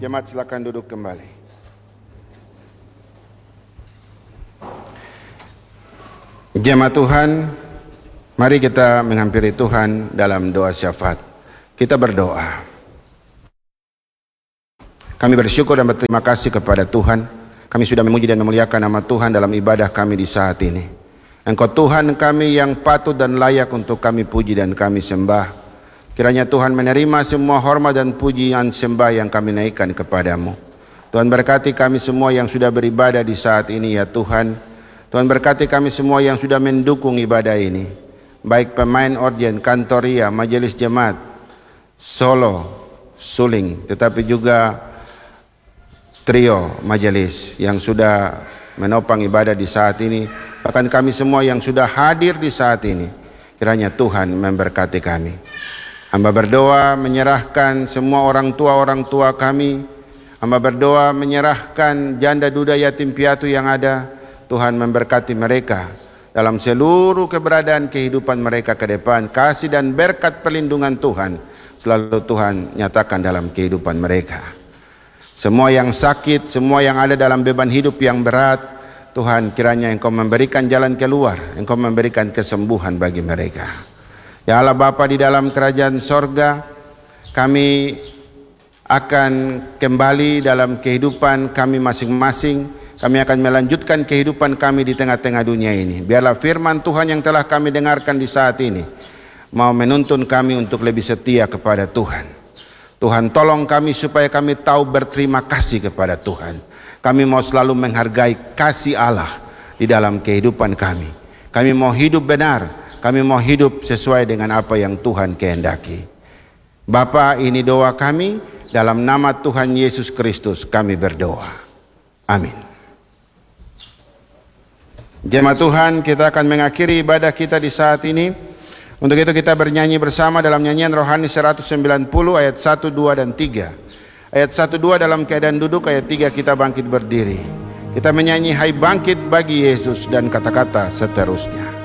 Jemaat silakan duduk kembali. Jemaat Tuhan, mari kita menghampiri Tuhan dalam doa syafaat. Kita berdoa. Kami bersyukur dan berterima kasih kepada Tuhan. Kami sudah memuji dan memuliakan nama Tuhan dalam ibadah kami di saat ini. Engkau Tuhan kami yang patut dan layak untuk kami puji dan kami sembah. Kiranya Tuhan menerima semua hormat dan pujian sembah yang kami naikkan kepadamu. Tuhan berkati kami semua yang sudah beribadah di saat ini ya Tuhan. Tuhan berkati kami semua yang sudah mendukung ibadah ini. Baik pemain organ, kantoria, majelis jemaat, solo, suling, tetapi juga trio majelis yang sudah menopang ibadah di saat ini. Bahkan kami semua yang sudah hadir di saat ini. Kiranya Tuhan memberkati kami. Hamba berdoa menyerahkan semua orang tua kami. Hamba berdoa menyerahkan janda duda yatim piatu yang ada. Tuhan memberkati mereka dalam seluruh keberadaan kehidupan mereka ke depan. Kasih dan berkat perlindungan Tuhan selalu Tuhan nyatakan dalam kehidupan mereka. Semua yang sakit, semua yang ada dalam beban hidup yang berat, Tuhan kiranya Engkau memberikan jalan keluar, Engkau memberikan kesembuhan bagi mereka. Ya Allah Bapa di dalam kerajaan sorga, kami akan kembali dalam kehidupan kami masing-masing. Kami akan melanjutkan kehidupan kami di tengah-tengah dunia ini. Biarlah firman Tuhan yang telah kami dengarkan di saat ini mau menuntun kami untuk lebih setia kepada Tuhan. Tuhan tolong kami supaya kami tahu berterima kasih kepada Tuhan. Kami mau selalu menghargai kasih Allah di dalam kehidupan kami. Kami mau hidup benar. Kami mau hidup sesuai dengan apa yang Tuhan kehendaki. Bapa, ini doa kami. Dalam nama Tuhan Yesus Kristus kami berdoa. Amin. Jemaat Tuhan, kita akan mengakhiri ibadah kita di saat ini. Untuk itu kita bernyanyi bersama dalam nyanyian rohani 190 ayat 1, 2, dan 3. Ayat 1, 2 dalam keadaan duduk, ayat 3 kita bangkit berdiri. Kita menyanyi hai bangkit bagi Yesus dan kata-kata seterusnya.